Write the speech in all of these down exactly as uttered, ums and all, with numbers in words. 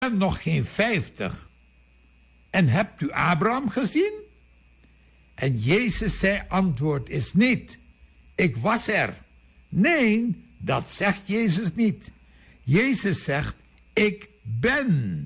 bent nog geen vijftig. En hebt u Abraham gezien? En Jezus zei antwoord is niet, ik was er. Nee, dat zegt Jezus niet. Jezus zegt, ik ben.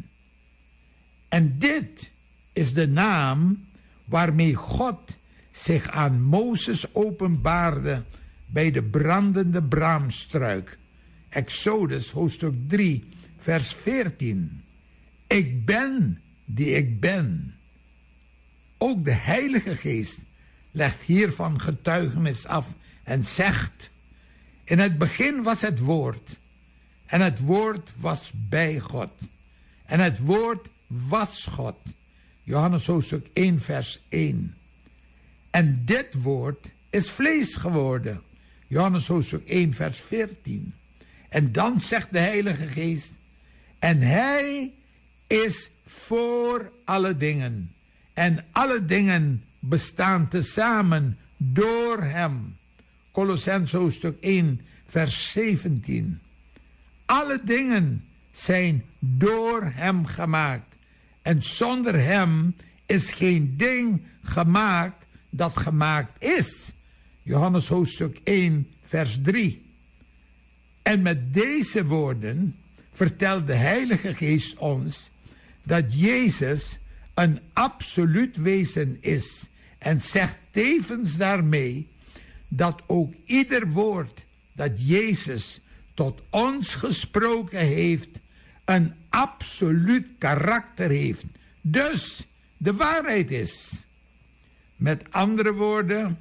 En dit is de naam waarmee God zich aan Mozes openbaarde bij de brandende braamstruik. Exodus hoofdstuk drie, vers veertien. Ik ben die ik ben. Ook de Heilige Geest legt hiervan getuigenis af en zegt, in het begin was het woord, en het woord was bij God, en het woord was God. Johannes hoofdstuk één, vers één. En dit woord is vlees geworden. Johannes hoofdstuk één, vers veertien. En dan zegt de Heilige Geest, en hij is voor alle dingen. En alle dingen bestaan tezamen door hem. Kolossenzen hoofdstuk één, vers zeventien. Alle dingen zijn door hem gemaakt. En zonder hem is geen ding gemaakt dat gemaakt is. Johannes hoofdstuk één, vers drie. En met deze woorden vertelt de Heilige Geest ons dat Jezus een absoluut wezen is. En zegt tevens daarmee dat ook ieder woord dat Jezus tot ons gesproken heeft een absoluut karakter heeft. Dus de waarheid is. Met andere woorden,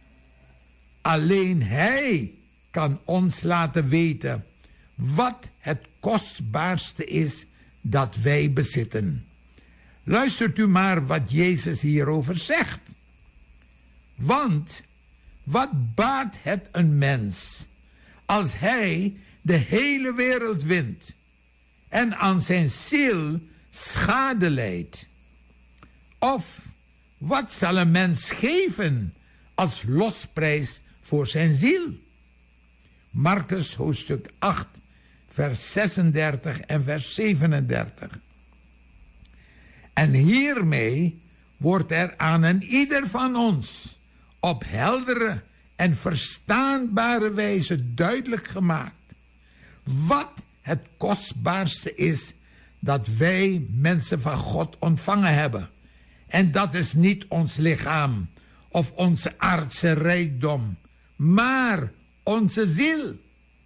alleen hij kan ons laten weten wat het kostbaarste is dat wij bezitten. Luistert u maar wat Jezus hierover zegt. Want wat baat het een mens als hij de hele wereld wint en aan zijn ziel schade leidt? Of wat zal een mens geven als losprijs voor zijn ziel? Markus hoofdstuk acht, vers zesendertig en vers zevenendertig. En hiermee wordt er aan een ieder van ons op heldere en verstaanbare wijze duidelijk gemaakt wat het kostbaarste is dat wij mensen van God ontvangen hebben. En dat is niet ons lichaam of onze aardse rijkdom, maar onze ziel.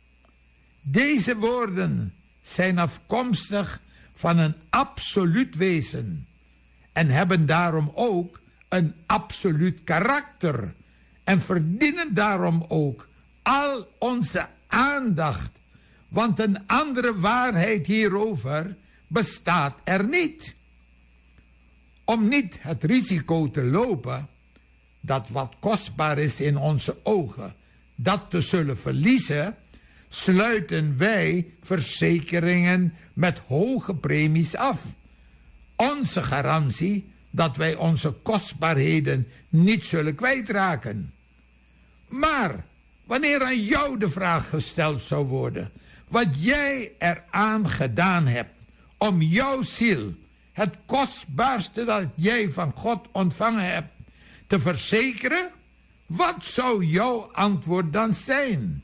Deze woorden zijn afkomstig van een absoluut wezen en hebben daarom ook een absoluut karakter en verdienen daarom ook al onze aandacht, want een andere waarheid hierover bestaat er niet. Om niet het risico te lopen dat wat kostbaar is in onze ogen, dat te zullen verliezen, sluiten wij verzekeringen met hoge premies af. Onze garantie dat wij onze kostbaarheden niet zullen kwijtraken. Maar wanneer aan jou de vraag gesteld zou worden wat jij eraan gedaan hebt om jouw ziel, het kostbaarste dat jij van God ontvangen hebt, te verzekeren, wat zou jouw antwoord dan zijn?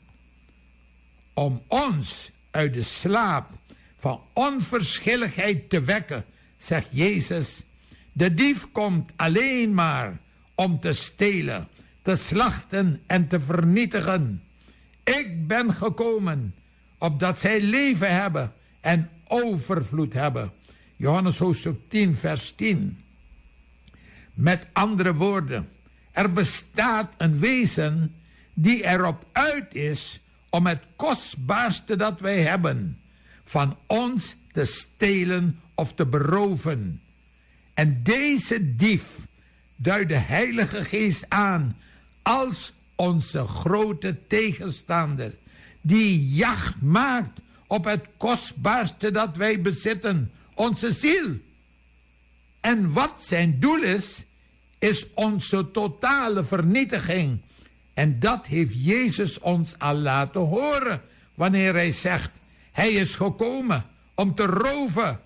Om ons uit de slaap van onverschilligheid te wekken, zegt Jezus, de dief komt alleen maar om te stelen, te slachten en te vernietigen. Ik ben gekomen opdat zij leven hebben en overvloed hebben. Johannes hoofdstuk tien, vers tien. Met andere woorden, er bestaat een wezen die erop uit is om het kostbaarste dat wij hebben van ons te stelen of te beroven. En deze dief duidt de Heilige Geest aan als onze grote tegenstander, die jacht maakt op het kostbaarste dat wij bezitten, onze ziel. En wat zijn doel is, is onze totale vernietiging. En dat heeft Jezus ons al laten horen wanneer hij zegt, hij is gekomen om te roven